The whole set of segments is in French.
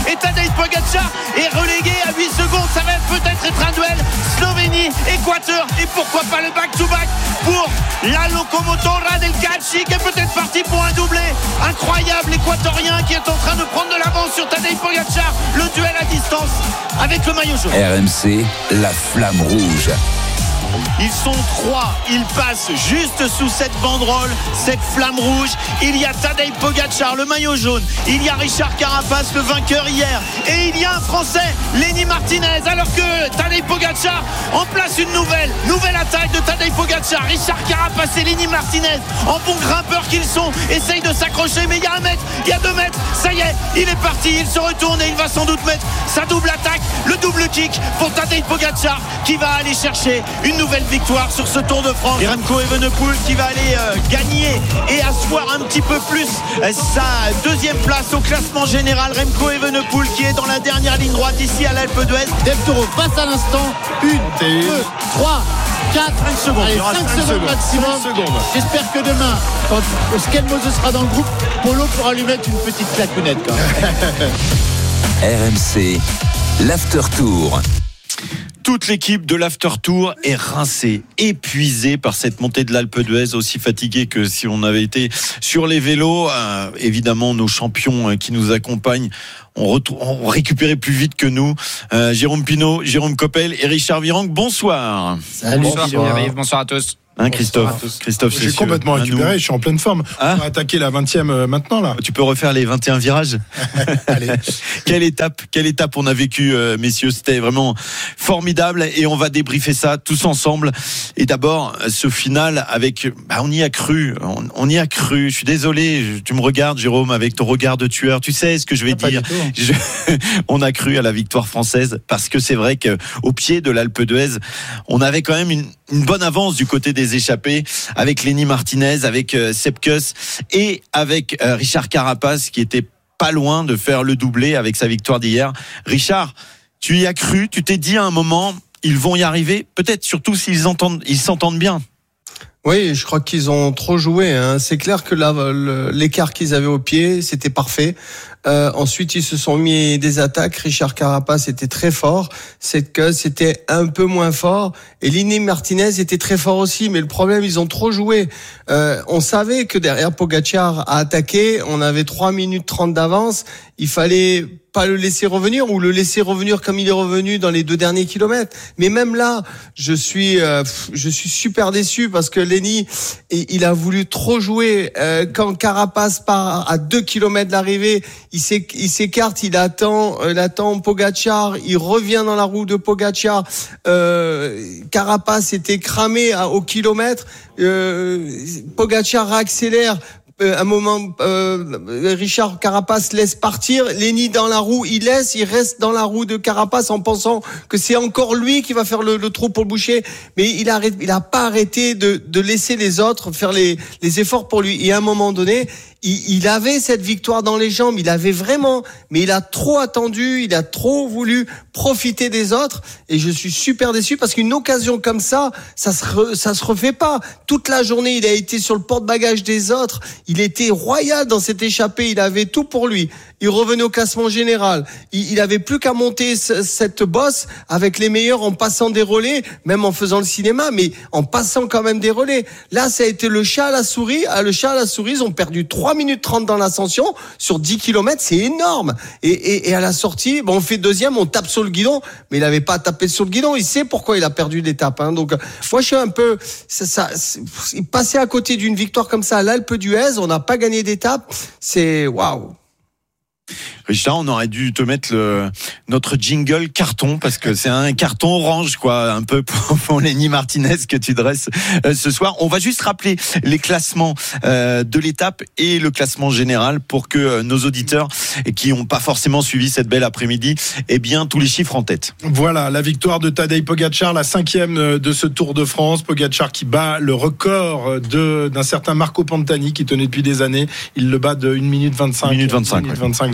et Tadej Pogačar est relégué à 8 secondes. Ça va peut-être être un duel Slovénie-Équateur et pourquoi pas le back-to-back pour la Locomotora del Calci qui est peut-être parti pour un doublé incroyable. L'Équatorien qui est en train de prendre de l'avance sur Tadej Pogačar. Le duel à distance avec le maillot jaune. RMC, la flamme rouge. Ils sont 3, ils passent juste sous cette banderole, cette flamme rouge. Il y a Tadej Pogačar, le maillot jaune. Il y a Richard Carapace, le vainqueur hier. Et il y a un Français, Lenny Martinez. Alors que Tadej Pogačar en place une nouvelle attaque de Tadej Pogačar. Richard Carapace et Lenny Martinez, en bons grimpeurs qu'ils sont, essayent de s'accrocher. Mais il y a 1 mètre, il y a 2 mètres. Ça y est, il est parti, il se retourne et il va sans doute mettre sa double attaque, le double kick pour Tadej Pogačar qui va aller chercher une nouvelle victoire sur ce Tour de France. Et Remco Evenepoel qui va aller gagner et asseoir un petit peu plus sa deuxième place au classement général. Remco Evenepoel qui est dans la dernière ligne droite ici à l'Alpe d'Huez. Del Toro passe à l'instant. 1, 2, 3, 4, 5 secondes. Allez, 5 secondes maximum. J'espère que demain, quand Skelmose sera dans le groupe, Polo pourra lui mettre une petite claquonnette quand même. RMC, l'After Tour. Toute l'équipe de l'After Tour est rincée, épuisée par cette montée de l'Alpe d'Huez, aussi fatiguée que si on avait été sur les vélos. Évidemment, nos champions qui nous accompagnent ont récupéré plus vite que nous. Jérôme Pinault, Jérôme Coppel et Richard Virenque, bonsoir. Salut, bonsoir à tous. Christophe, j'ai complètement récupéré, je suis en pleine forme. On va attaquer la 20e maintenant là. Tu peux refaire les 21 virages. Allez. Quelle étape on a vécu, messieurs, c'était vraiment formidable et on va débriefer ça tous ensemble. Et d'abord ce final avec, on y a cru, je suis désolé, tu me regardes Jérôme avec ton regard de tueur, tu sais ce que je vais dire. On a cru à la victoire française parce que c'est vrai qu'au pied de l'Alpe d'Huez, on avait quand même une bonne avance du côté des échappés avec Lenny Martinez, avec Sepp Kuss et avec Richard Carapace qui était pas loin de faire le doublé avec sa victoire d'hier. Richard, tu y as cru, tu t'es dit à un moment ils vont y arriver, peut-être surtout s'ils s'entendent bien. Oui, je crois qu'ils ont trop joué. C'est clair que l'écart qu'ils avaient au pied, c'était parfait. Ensuite, ils se sont mis des attaques. Richard Carapace était très fort. Sepp Kuss était un peu moins fort. Et Lenny Martinez était très fort aussi. Mais le problème, ils ont trop joué. On savait que derrière Pogačar a attaqué. On avait 3 minutes 30 d'avance. Il fallait pas le laisser revenir ou le laisser revenir comme il est revenu dans les 2 derniers kilomètres. Mais même là, je suis super déçu parce que Lenny, il a voulu trop jouer. Quand Carapace part à 2 kilomètres de l'arrivée, il s'écarte, il attend Pogačar, il revient dans la roue de Pogačar. Carapace était cramé au kilomètre. Pogačar accélère. Un moment, Richard Carapace laisse partir. Lenny dans la roue, il reste dans la roue de Carapace en pensant que c'est encore lui qui va faire le trou pour le boucher. Mais il a pas arrêté de laisser les autres faire les efforts pour lui. Et à un moment donné, il avait cette victoire dans les jambes, il avait vraiment, mais il a trop attendu, il a trop voulu profiter des autres, et je suis super déçu parce qu'une occasion comme ça se refait pas. Toute la journée, il a été sur le porte-bagages des autres, il était royal dans cette échappée, il avait tout pour lui. Il revenait au classement général. Il avait plus qu'à monter cette bosse avec les meilleurs en passant des relais, même en faisant le cinéma, mais en passant quand même des relais. Là, ça a été le chat à la souris. Le chat à la souris, ils ont perdu 3 minutes 30 dans l'ascension sur 10 km, c'est énorme. Et à la sortie, on fait deuxième, on tape sur le guidon, mais il avait pas tapé sur le guidon. Il sait pourquoi il a perdu l'étape. Donc, moi, je suis un peu, passer à côté d'une victoire comme ça à l'Alpe d'Huez, on n'a pas gagné d'étape. C'est waouh. Richard, on aurait dû te mettre notre jingle carton parce que c'est un carton orange, quoi, un peu pour Lenny Martinez que tu dresses ce soir. On va juste rappeler les classements de l'étape et le classement général pour que nos auditeurs qui n'ont pas forcément suivi cette belle après-midi aient bien tous les chiffres en tête. Voilà, la victoire de Tadej Pogačar, la 5e de ce Tour de France. Pogačar qui bat le record d'un certain Marco Pantani qui tenait depuis des années. Il le bat de 1 minute 25. 1 minute 25. Donc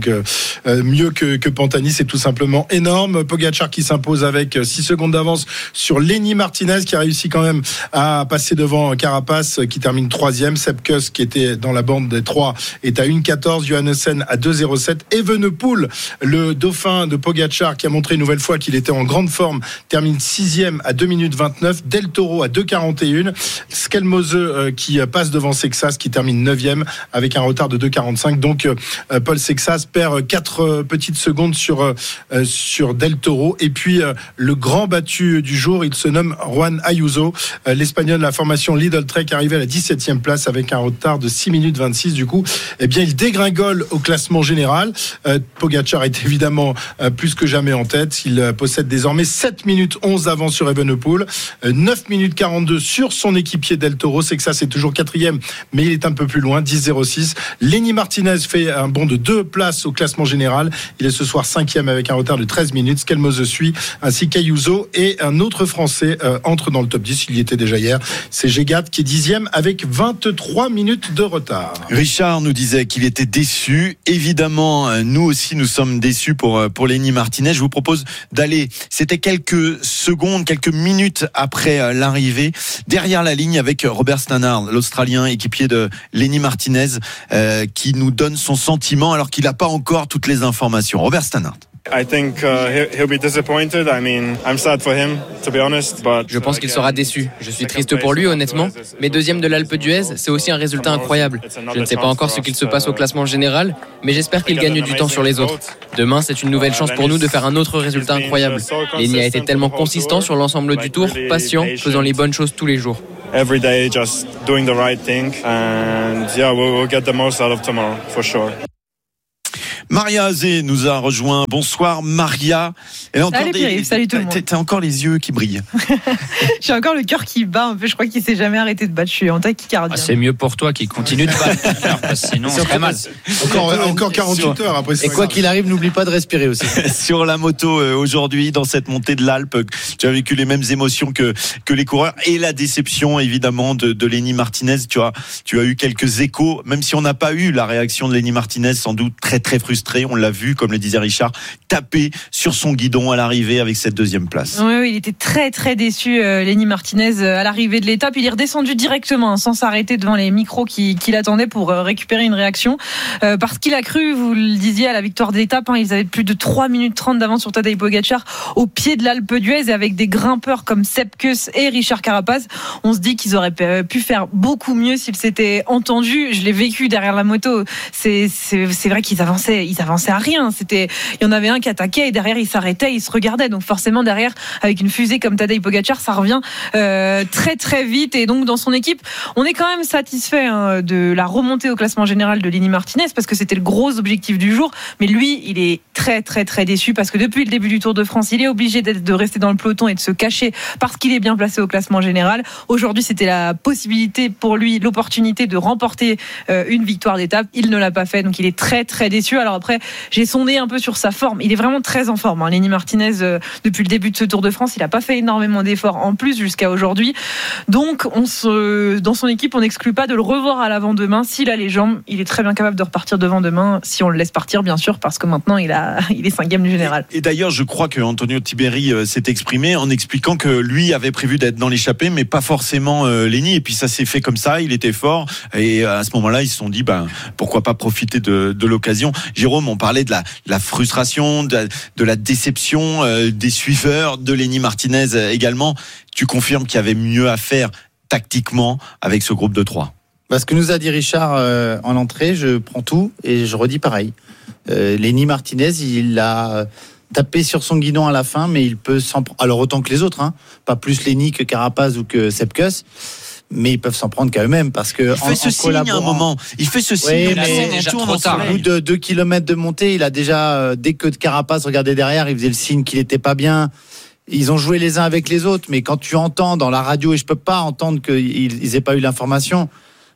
donc mieux que Pantani, c'est tout simplement énorme. Pogačar qui s'impose avec 6 secondes d'avance sur Lenny Martinez, qui a réussi quand même à passer devant Carapaz, qui termine 3e. Sepp Kuss, qui était dans la bande des 3, est à 1,14. Johannessen à 2,07. Evenepoel, le dauphin de Pogačar, qui a montré une nouvelle fois qu'il était en grande forme, termine 6e à 2 minutes 29. Del Toro à 2,41. Skelmose qui passe devant Sexas, qui termine 9e avec un retard de 2,45. Donc Paul Sexas perd 4 petites secondes sur Del Toro. Et puis le grand battu du jour, il se nomme Juan Ayuso, l'Espagnol de la formation Lidl Trek, arrivé à la 17e place avec un retard de 6 minutes 26. Du coup, eh bien, il dégringole au classement général. Pogačar est évidemment plus que jamais en tête. Il possède désormais 7 minutes 11 d'avance sur Evenepoel, 9 minutes 42 sur son équipier Del Toro. Sexas est toujours 4e, mais il est un peu plus loin, 10,06. Lenny Martinez fait un bond de 2 places au classement général. Il est ce soir 5e avec un retard de 13 minutes. Skelmose suit, ainsi qu'Ayuso, et un autre Français entre dans le top 10. Il y était déjà hier. C'est Jegat qui est 10e avec 23 minutes de retard. Richard nous disait qu'il était déçu. Évidemment, nous aussi, nous sommes déçus pour Lenny Martinez. Je vous propose d'aller, c'était quelques secondes, quelques minutes après l'arrivée, derrière la ligne avec Robert Stannard, l'Australien équipier de Lenny Martinez, qui nous donne son sentiment alors qu'il n'a pas encore toutes les informations. Robert Stannard. Je pense qu'il sera déçu. Je suis triste pour lui, honnêtement. Mais deuxième de l'Alpe d'Huez, c'est aussi un résultat incroyable. Je ne sais pas encore ce qu'il se passe au classement général, mais j'espère qu'il gagne du temps sur les autres. Demain, c'est une nouvelle chance pour nous de faire un autre résultat incroyable. Lenny a été tellement consistant sur l'ensemble du tour, patient, faisant les bonnes choses tous les jours. Every day, just doing the right thing, and yeah, we'll get the most out of tomorrow, for sure. Maria Azé nous a rejoint. Bonsoir Maria. Salut Pierre, salut tout le monde. T'as encore les yeux qui brillent. J'ai encore le cœur qui bat un peu. Je crois qu'il s'est jamais arrêté de battre. Je suis en tachycardie. C'est mieux pour toi qui continue de battre. Sinon, c'est très mal. Encore 48 heures après. Et quoi qu'il arrive, n'oublie pas de respirer aussi. Sur la moto aujourd'hui, dans cette montée de l'Alpe, tu as vécu les mêmes émotions que les coureurs et la déception évidemment de Lenny Martinez. Tu as eu quelques échos, même si on n'a pas eu la réaction de Lenny Martinez, sans doute très très frustré. On l'a vu, comme le disait Richard, taper sur son guidon à l'arrivée avec cette 2e place. Oui, il était très très déçu, Lenny Martinez, à l'arrivée de l'étape. Il est redescendu directement, sans s'arrêter devant les micros qui l'attendaient pour récupérer une réaction. Parce qu'il a cru, vous le disiez, à la victoire d'étape. Ils avaient plus de 3 minutes 30 d'avance sur Tadej Pogačar au pied de l'Alpe d'Huez, et avec des grimpeurs comme Sepp Kuss et Richard Carapaz. On se dit qu'ils auraient pu faire beaucoup mieux s'ils s'étaient entendus. Je l'ai vécu derrière la moto. C'est vrai qu'ils avançaient à rien. Il y en avait un qui attaquait et derrière il s'arrêtait, il se regardait. Donc forcément derrière, avec une fusée comme Tadej Pogačar, ça revient très très vite. Et donc dans son équipe, on est quand même satisfait de la remontée au classement général de Lenny Martinez, parce que c'était le gros objectif du jour. Mais lui, il est très très très déçu, parce que depuis le début du Tour de France, il est obligé de rester dans le peloton et de se cacher parce qu'il est bien placé au classement général. Aujourd'hui, c'était la possibilité pour lui, l'opportunité de remporter une victoire d'étape. Il ne l'a pas fait, donc il est très très déçu. Alors après, j'ai sondé un peu sur sa forme. Il est vraiment très en forme. Lenny Martinez, depuis le début de ce Tour de France, il n'a pas fait énormément d'efforts en plus jusqu'à aujourd'hui. Donc, dans son équipe, on n'exclut pas de le revoir à l'avant demain. S'il a les jambes, il est très bien capable de repartir devant demain, si on le laisse partir, bien sûr, parce que maintenant, il est 5e du général. Et d'ailleurs, je crois que Antonio Tiberi s'est exprimé en expliquant que lui avait prévu d'être dans l'échappée, mais pas forcément Lenny. Et puis ça s'est fait comme ça. Il était fort. Et à ce moment-là, ils se sont dit, pourquoi pas profiter de l'occasion. Jérôme, on parlait de la frustration, de la déception des suiveurs de Lenny Martinez également. Tu confirmes qu'il y avait mieux à faire tactiquement avec ce groupe de 3? Ce que nous a dit Richard en entrée, je prends tout et je redis pareil. Lenny Martinez, il a tapé sur son guidon à la fin, mais il peut s'en prendre. Alors autant que les autres, pas plus Lenny que Carapaz ou que Sepp Kuss. Mais ils peuvent s'en prendre qu'à eux-mêmes, parce que il fait ce signe à un moment. Il fait ce signe. Oui, mais au bout de 2 km de montée, il a déjà, dès que Carapaz regardait derrière, il faisait le signe qu'il n'était pas bien. Ils ont joué les uns avec les autres, mais quand tu entends dans la radio, et je peux pas entendre qu'ils aient pas eu l'information,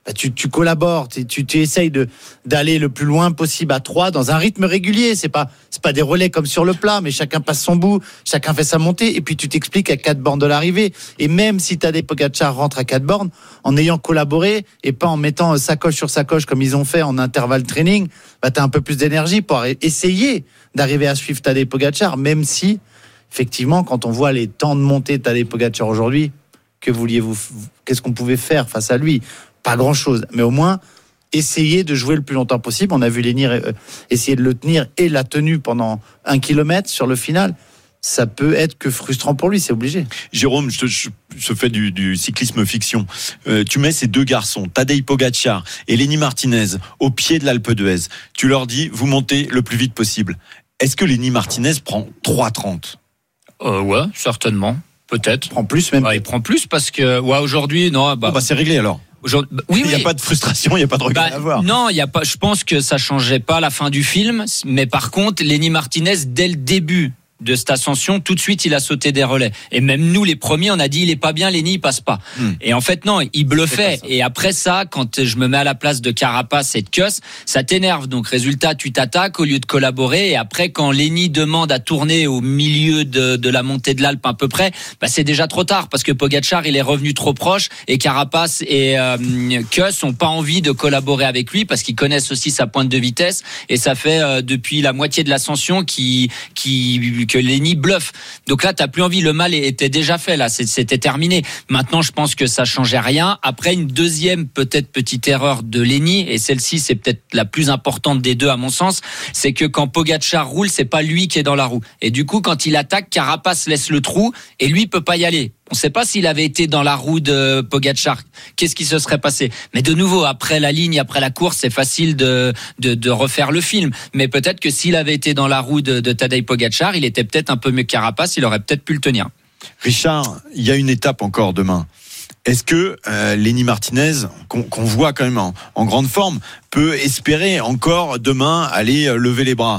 tu collabores, tu essayes d'aller le plus loin possible à 3 dans un rythme régulier. C'est pas des relais comme sur le plat, mais chacun passe son bout, chacun fait sa montée, et puis tu t'expliques à 4 bornes de l'arrivée. Et même si Tadej Pogačar rentre à 4 bornes, en ayant collaboré et pas en mettant sacoche sur sacoche comme ils ont fait en intervalle training, t'as un peu plus d'énergie pour essayer d'arriver à suivre Tadej Pogačar, même si, effectivement, quand on voit les temps de montée de Tadej Pogačar aujourd'hui, qu'est-ce qu'on pouvait faire face à lui? Pas grand-chose, mais au moins essayer de jouer le plus longtemps possible. On a vu Lenny essayer de le tenir et l'a tenu pendant 1 kilomètre sur le final. Ça peut être que frustrant pour lui, c'est obligé. Jérôme, je fais du cyclisme fiction. Tu mets ces deux garçons, Tadej Pogačar et Lenny Martinez, au pied de l'Alpe d'Huez. Tu leur dis, vous montez le plus vite possible. Est-ce que Lenny Martinez prend 3,30 ? Ouais, certainement. Peut-être. Il prend plus même. Il prend plus parce que aujourd'hui, non. C'est réglé alors. Oui, il n'y a pas de frustration, il n'y a pas de regret à avoir. Non, il y a pas. Je pense que ça changeait pas la fin du film, mais par contre, Lenny Martinez, dès le début de cette ascension, tout de suite il a sauté des relais. Et même nous les premiers, on a dit il est pas bien, Lenny il passe pas. Et en fait non, il bluffait. Et après ça, quand je me mets à la place de Carapace et de Kuss, ça t'énerve. Donc résultat, tu t'attaques au lieu de collaborer. Et après, quand Lenny demande à tourner au milieu de la montée de l'Alpe à peu près, c'est déjà trop tard parce que Pogačar il est revenu trop proche et Carapace et Kuss ont pas envie de collaborer avec lui parce qu'ils connaissent aussi sa pointe de vitesse. Et ça fait depuis la moitié de l'ascension que Lenny bluffe. Donc là, t'as plus envie. Le mal était déjà fait. Là, c'était terminé. Maintenant, je pense que ça changeait rien. Après, une deuxième peut-être petite erreur de Lenny, et celle-ci, c'est peut-être la plus importante des deux à mon sens, c'est que quand Pogačar roule, c'est pas lui qui est dans la roue. Et du coup, quand il attaque, Carapace laisse le trou et lui peut pas y aller. On ne sait pas s'il avait été dans la roue de Pogačar, qu'est-ce qui se serait passé. Mais de nouveau, après la ligne, après la course, c'est facile de refaire le film. Mais peut-être que s'il avait été dans la roue de Tadej Pogačar, il était peut-être un peu mieux que Carapace, il aurait peut-être pu le tenir. Richard, il y a une étape encore demain. Est-ce que Lenny Martinez, qu'on voit quand même en grande forme, peut espérer encore demain aller lever les bras ?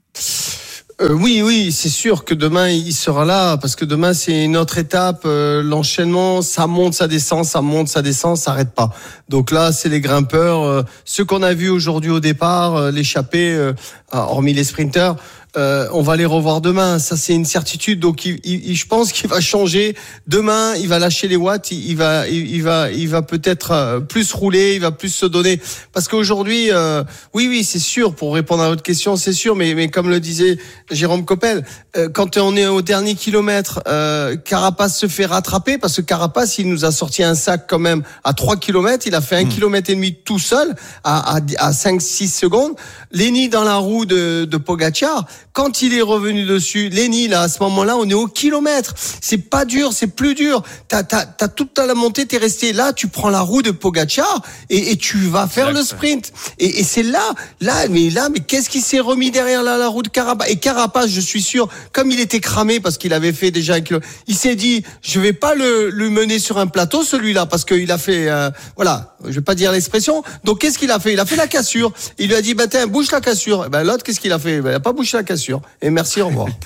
Oui, c'est sûr que demain il sera là parce que demain c'est une autre étape. L'enchaînement, ça monte, ça descend, ça s'arrête pas. Donc là, c'est les grimpeurs, ceux qu'on a vus aujourd'hui au départ, l'échappée, hormis les sprinters. On va les revoir demain, ça c'est une certitude. Donc je pense qu'il va changer demain. Il va lâcher les watts, il va peut-être plus rouler, il va plus se donner. Parce qu'aujourd'hui, oui, c'est sûr. Pour répondre à votre question, c'est sûr. Mais comme le disait Jérôme Coppel, quand on est au dernier kilomètre, Carapace se fait rattraper parce que Carapace, il nous a sorti un sac quand même à 3 kilomètres. Il a fait 1,5 km tout seul à 5-6 secondes. Lenny dans la roue de Pogačar. Quand il est revenu dessus, Lenny, là, à ce moment-là, on est au kilomètre. C'est pas dur, c'est plus dur. T'as toute la montée, t'es resté là, tu prends la roue de Pogačar et tu vas faire le sprint. Et c'est mais qu'est-ce qui s'est remis derrière la roue de Carapace? Et Carapace, je suis sûr, comme il était cramé parce qu'il avait fait déjà 1 kilomètre, il s'est dit, je vais pas le mener sur un plateau, celui-là, parce qu'il a fait, je vais pas dire l'expression. Donc, qu'est-ce qu'il a fait? Il a fait la cassure. Il lui a dit, tiens, bouge la cassure. L'autre, qu'est-ce qu'il a fait? Il a pas bouché la cassure. Et merci, au revoir.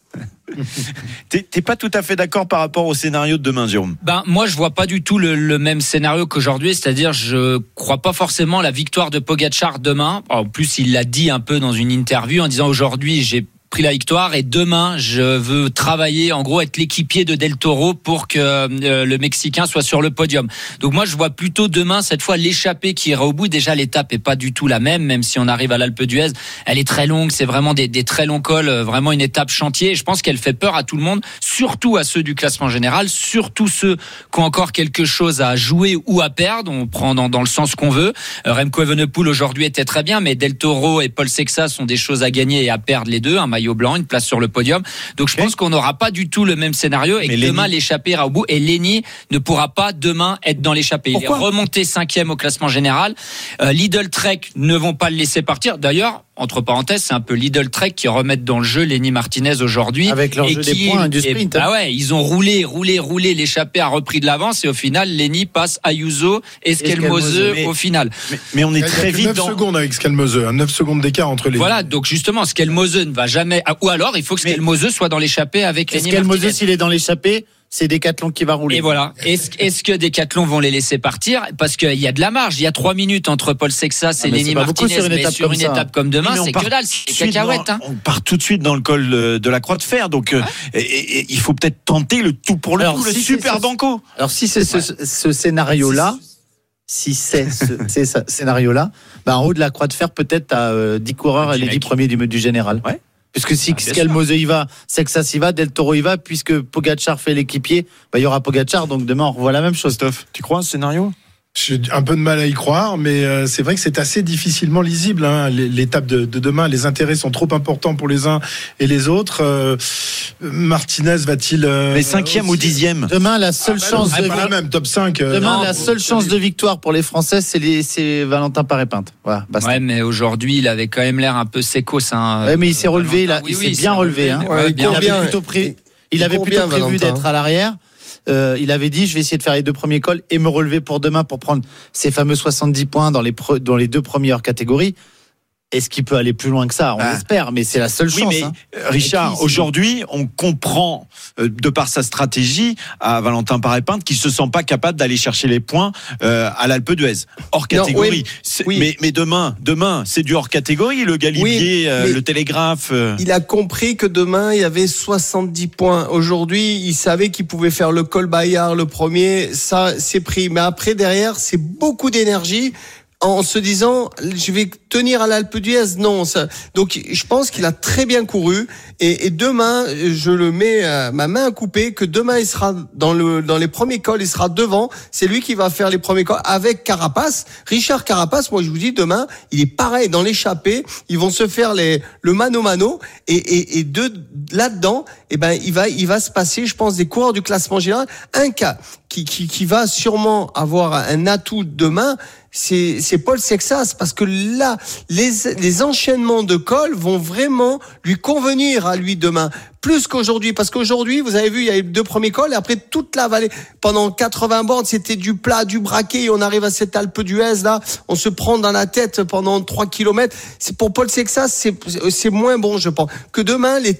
T'es pas tout à fait d'accord par rapport au scénario de demain, Jérôme? Moi, je vois pas du tout le même scénario qu'aujourd'hui. C'est-à-dire, je crois pas forcément la victoire de Pogačar demain. En plus, il l'a dit un peu dans une interview en disant aujourd'hui, j'ai pris la victoire et demain je veux travailler, en gros être l'équipier de Del Toro pour que le Mexicain soit sur le podium. Donc moi je vois plutôt demain cette fois l'échappée qui ira au bout. Déjà l'étape est pas du tout la même si on arrive à l'Alpe d'Huez, elle est très longue, c'est vraiment des très longs cols, vraiment une étape chantier. Et je pense qu'elle fait peur à tout le monde, surtout à ceux du classement général, surtout ceux qui ont encore quelque chose à jouer ou à perdre. On prend dans le sens qu'on veut. Remco Evenepoel aujourd'hui était très bien, mais Del Toro et Paul Sexas ont des choses à gagner et à perdre les deux. Un maillot blanc, une place sur le podium. Donc je pense qu'on n'aura pas du tout le même scénario et que demain l'échappée ira au bout et Lenny ne pourra pas demain être dans l'échappée. Il est remonté 5e au classement général. Lidl Trek ne vont pas le laisser partir. D'ailleurs, entre parenthèses, c'est un peu Lidl Trek qui remettent dans le jeu Lenny Martinez aujourd'hui. Avec leur jeu des points du sprint. Ils ont roulé. L'échappée a repris de l'avance et au final, Lenny passe Ayuso et Skelmose au final. Mais on est très vite 9 secondes avec Skelmose, 9 secondes d'écart entre les. Voilà, donc justement, Skelmose ne va jamais. Ou alors, il faut que Skelmose soit dans l'échappée avec Lenny Martinez. Skelmose, s'il est dans l'échappée, c'est Decathlon qui va rouler. Et voilà. Est-ce que Decathlon vont les laisser partir? Parce qu'il y a de la marge. Il y a 3 minutes entre Paul Sexas et Lenny Martinez. Sur une étape comme demain, c'est que dalle. C'est cacahuète. On part tout de suite dans le col de la Croix de Fer. Donc, et il faut peut-être tenter le tout pour le tout, le super banco. Alors, si c'est ce scénario-là, scénario-là, en haut de la Croix de Fer, peut-être t'as 10 coureurs et les 10 premiers du général. Ouais. Puisque si Scalmoze y va, Sexas y va, Del Toro y va, puisque Pogačar fait l'équipier, il y aura Pogačar, donc demain on revoit la même chose. Christophe, tu crois à ce scénario? J'ai un peu de mal à y croire, mais c'est vrai que c'est assez difficilement lisible. L'étape de demain, les intérêts sont trop importants pour les uns et les autres. Martinez va-t-il les 5e ou 10e? Demain, la seule chance pas la même top 5. Demain, la seule chance de victoire pour les Français, c'est Valentin Paré-Pinte. Voilà, basta. Ouais, mais aujourd'hui, il avait quand même l'air un peu sécos. Ouais, mais il s'est relevé, il s'est bien relevé. Il avait plutôt prévu d'être à l'arrière. Il avait dit je vais essayer de faire les 2 premiers cols et me relever pour demain pour prendre ces fameux 70 points dans les 2 premières catégories. Est-ce qu'il peut aller plus loin que ça? On l'espère, mais c'est la seule chance. Mais Richard, aujourd'hui, on comprend, de par sa stratégie, à Valentin Paré-Pinte, qu'il se sent pas capable d'aller chercher les points à l'Alpe d'Huez. Hors catégorie. Mais demain, c'est du hors catégorie, le Galibier, le Télégraphe. Il a compris que demain, il y avait 70 points. Aujourd'hui, il savait qu'il pouvait faire le col Bayard, le premier. Ça, c'est pris. Mais après, derrière, c'est beaucoup d'énergie. En se disant, je vais tenir à l'Alpe d'Huez, non. Donc, je pense qu'il a très bien couru. Et demain, je le mets ma main à couper, que demain, il sera dans les premiers cols, il sera devant. C'est lui qui va faire les premiers cols avec Carapace. Richard Carapace, moi, je vous dis, demain, il est pareil dans l'échappée. Ils vont se faire le mano-mano. Et là-dedans, il va se passer, je pense, des coureurs du classement général. Un cas qui va sûrement avoir un atout demain, c'est Paul Sexas, parce que là, les enchaînements de cols vont vraiment lui convenir à lui demain. Plus qu'aujourd'hui, parce qu'aujourd'hui, vous avez vu, il y a eu 2 premiers cols, et après toute la vallée, pendant 80 bornes, c'était du plat, du braquet, et on arrive à cette Alpe d'Huez, là, on se prend dans la tête pendant 3 kilomètres. C'est pour Paul Sexas, c'est moins bon, je pense. Que demain,